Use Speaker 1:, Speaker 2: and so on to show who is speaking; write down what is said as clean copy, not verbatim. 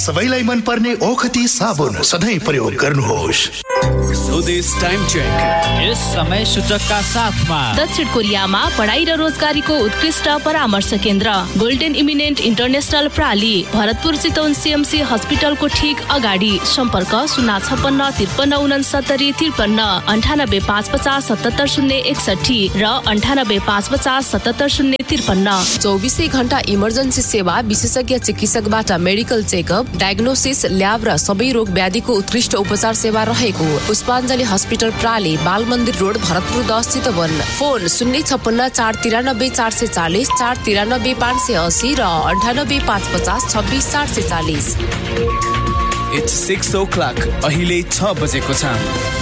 Speaker 1: सबैलाई मन पर्ने ओखती साबुन सधैँ प्रयोग गर्नुहोस्।
Speaker 2: स्वदेश टाइम चेक
Speaker 3: यस समय सूचकका साथमा
Speaker 4: दक्षिण कोरियामा पढाइ र रोजगारीको उत्कृष्ट परामर्श केन्द्र golden eminent international प्राली, Bharatpur Chitwan CMC हस्पिटलको ठीक अगाडि। सम्पर्क 056 53 69 53 98 550 77 061 र 98 550 77 053।
Speaker 5: 24 घण्टा इमर्जेन्सी सेवा, विशेषज्ञ चिकित्सकबाट मेडिकल चेकअप, डायग्नोसिस, ल्याब र सबै रोग व्याधिको उत्कृष्ट उपचार सेवा रहेको पुष्पाञ्जली हस्पिटल प्राली, बाल मन्दिर रोड, भरतपुर 10 चितवन। फोन 056 493 440 493 580 र 98 550 26 440।
Speaker 2: It's 6 o'clock. अहिले 6 बजेको छ।